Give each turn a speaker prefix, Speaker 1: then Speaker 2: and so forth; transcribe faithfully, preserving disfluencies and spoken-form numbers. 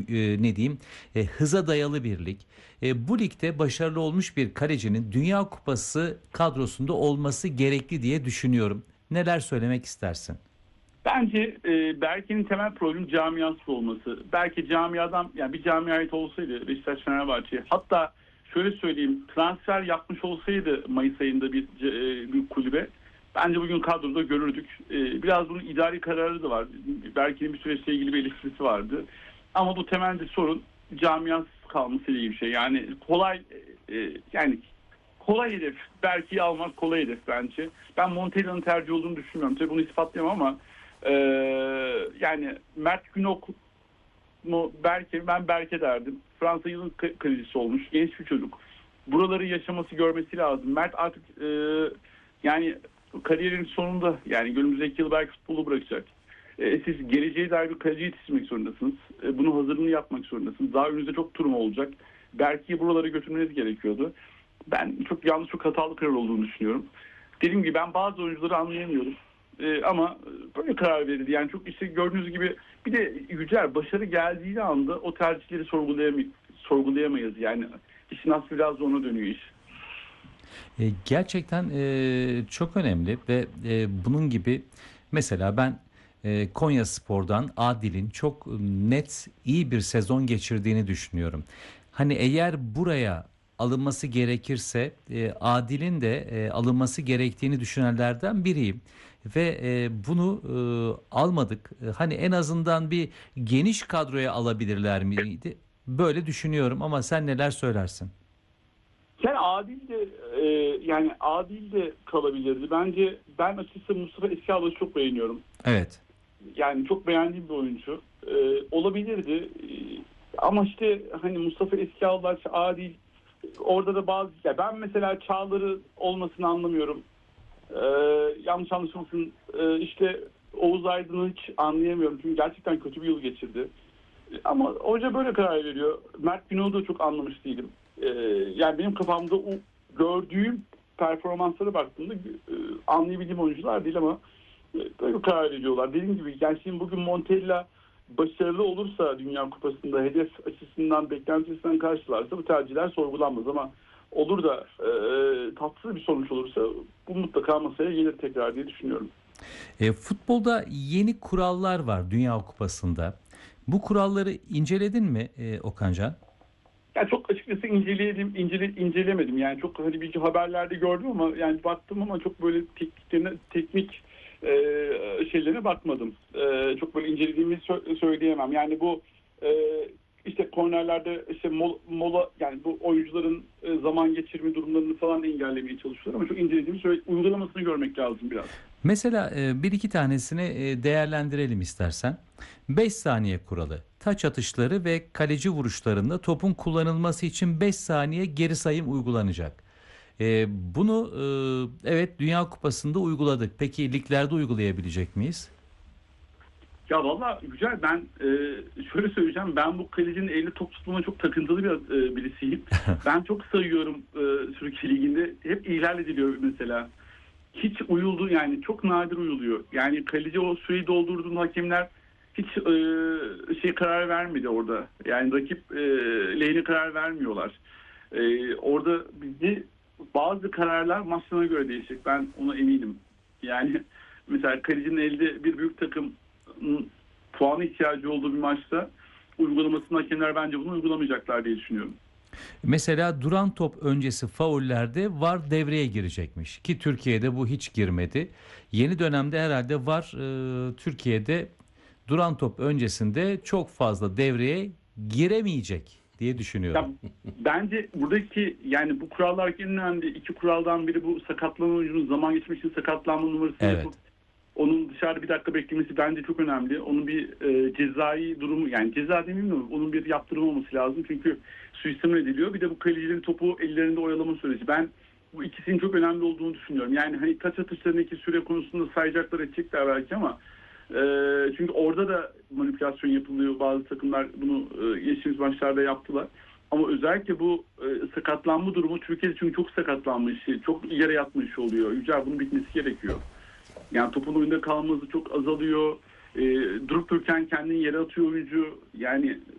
Speaker 1: e, ne diyeyim e, hıza dayalı bir lig. E, bu ligde başarılı olmuş bir kalecinin Dünya Kupası kadrosunda olması gerekli diye düşünüyorum. Neler söylemek istersin?
Speaker 2: Bence e, Berke'nin temel problemi camiası olması. Belki camiadan, yani bir camiye ait olsaydı Beşiktaş, Fenerbahçe, hatta şöyle söyleyeyim, transfer yapmış olsaydı Mayıs ayında bir e, bir kulübe, bence bugün kadroda görürdük. E, biraz bunun idari kararı da var. Berke'nin bir süreçle ilgili bir eleştirisi vardı. Ama bu temelde sorun camiasız kalmasıyla ilgili bir şey. Yani kolay e, yani kolay hedef. Berke'yi almak kolay hedef bence. Ben Montella'nın tercih olduğunu düşünmüyorum. Tabii bunu ispatlayamam ama Ee, yani Mert Günok mu Berke, ben Berke derdim. Fransa yılın kalecisi olmuş. Genç bir çocuk. Buraları yaşaması, görmesi lazım. Mert artık e, yani kariyerin sonunda, yani önümüzdeki yıl belki futbolu bırakacak. E, siz geleceğe dair bir kaleciyi yetiştirmek zorundasınız. E, bunun hazırlığını yapmak zorundasınız. Daha önünüzde çok turum olacak. Berke'yi buralara götürmeniz gerekiyordu. Ben çok yanlış, çok hatalı karar olduğunu düşünüyorum. Dediğim gibi ben bazı oyuncuları anlayamıyorum. Ee, ama böyle karar verildi. Yani çok işte gördüğünüz gibi, bir de Yücel, başarı geldiği anda o tercihleri sorgulayamay sorgulayamayız. Yani işin aslı biraz da ona dönüyor iş.
Speaker 1: E, gerçekten e, çok önemli ve e, bunun gibi mesela ben e, Konyaspor'dan Adil'in çok net iyi bir sezon geçirdiğini düşünüyorum. Hani eğer buraya alınması gerekirse e, Adil'in de e, alınması gerektiğini düşünenlerden biriyim. Ve e, bunu e, almadık. E, hani en azından bir geniş kadroya alabilirler miydi? Böyle düşünüyorum ama sen neler söylersin?
Speaker 2: Yani Adil de e, yani Adil de kalabilirdi. Bence ben açıkçası Mustafa Eskişehir'i çok beğeniyorum.
Speaker 1: Evet.
Speaker 2: Yani çok beğendiğim bir oyuncu. E, olabilirdi. E, ama işte hani Mustafa Eskişehir, Adil, orada da bazı, ya ben mesela Çağlar'ı olmasını anlamıyorum. Ee, yanlış anlaşılmasın, ee, işte Oğuz Aydın'ı hiç anlayamıyorum çünkü gerçekten kötü bir yıl geçirdi. Ama hoca böyle karar veriyor. Mert Günok'u da çok anlamış değilim. Ee, yani benim kafamda o gördüğüm performanslara baktığımda e, anlayabildiğim oyuncular değil ama e, böyle karar veriyorlar. Dediğim gibi, yani şimdi bugün Montella başarılı olursa Dünya Kupası'nda hedef açısından, beklenti açısından karşılarsa bu tercihler sorgulanmaz ama olur da e, tatsız bir sonuç olursa bu mutlaka masaya gelir tekrar diye düşünüyorum.
Speaker 1: E, futbolda yeni kurallar var Dünya Kupası'nda. Bu kuralları inceledin mi e, Okancan?
Speaker 2: Yani çok açıkçası inceleyelim, incele, incelemedim. Yani çok hani bir haberlerde gördüm ama yani baktım ama çok böyle tekniklerine, teknik e, şeylerine bakmadım. E, çok böyle incelediğimi sö- söyleyemem. Yani bu e, işte kornerlerde işte mola, mola, yani bu oyuncuların e, zaman geçirme durumlarını falan engellemeye çalışıyorlar ama çok incelediğimi söyle, uygulamasını görmek lazım biraz.
Speaker 1: Mesela e, bir iki tanesini e, değerlendirelim istersen. Beş saniye kuralı. Taç atışları ve kaleci vuruşlarında topun kullanılması için beş saniye geri sayım uygulanacak. E, bunu e, evet Dünya Kupası'nda uyguladık. Peki liglerde uygulayabilecek miyiz?
Speaker 2: Ya valla güzel, ben e, şöyle söyleyeceğim, ben bu kalecinin elini top tutmama çok takıntılı bir e, birisiyim. Ben çok sayıyorum e, Türkiye Ligi'nde, hep ihlal ediliyor mesela. Hiç uyuldu, yani çok nadir uyuluyor. Yani kaleci o süreyi doldurduğunda hakemler hiç e, şey karar vermedi orada. Yani rakip e, lehine karar vermiyorlar. E, orada bizde bazı kararlar maçlarına göre değişecek. Ben ona eminim. Yani mesela kalecinin elde bir büyük takım puana ihtiyacı olduğu bir maçta uygulamasını hakemler bence bunu uygulamayacaklar diye düşünüyorum.
Speaker 1: Mesela duran top öncesi faullerde VAR devreye girecekmiş ki Türkiye'de bu hiç girmedi. Yeni dönemde herhalde VAR e, Türkiye'de duran top öncesinde çok fazla devreye giremeyecek diye düşünüyorum.
Speaker 2: Ya bence buradaki, yani bu kurallar en önemli iki kuraldan biri, bu sakatlanan oyuncunun zaman geçmek için sakatlanma numarasını
Speaker 1: Evet.
Speaker 2: yapıp onun dışarıda bir dakika beklemesi bence çok önemli. Onun bir e, cezai durumu, yani ceza demeyeyim mi, onun bir yaptırım olması lazım. Çünkü suistimal ediliyor. Bir de bu kalecilerin topu ellerinde oyalama süreci. Ben bu ikisinin çok önemli olduğunu düşünüyorum. Yani hani taç atışlarındaki süre konusunda sayacaklar, edecekler belki ama e, çünkü orada da manipülasyon yapılıyor. Bazı takımlar bunu e, geçtiğimiz maçlarda yaptılar. Ama özellikle bu e, sakatlanma durumu Türkiye'de çünkü çok sakatlanmış, çok yere yatmış oluyor. Yücel, bunun bitmesi gerekiyor. Yani topun oyunda kalması çok azalıyor. E, durup dururken kendini yere atıyor oyuncu. Yani